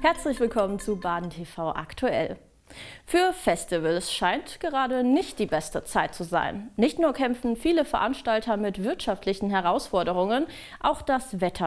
Herzlich willkommen zu Baden TV aktuell. Für Festivals scheint gerade nicht die beste Zeit zu sein. Nicht nur kämpfen viele Veranstalter mit wirtschaftlichen Herausforderungen, auch das Wetter